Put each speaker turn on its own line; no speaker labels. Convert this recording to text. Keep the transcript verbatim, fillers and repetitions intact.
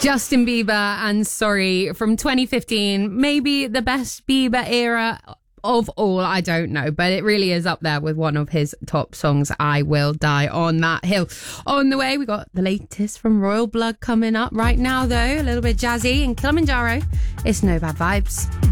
Justin Bieber and Sorry from twenty fifteen. Maybe the best Bieber era of all, I don't know, but it really is up there with one of his top songs. I Will Die on That Hill. On the way, we got the latest from Royal Blood coming up right now, though. A little bit jazzy and Kilimanjaro. It's No Bad Vibes.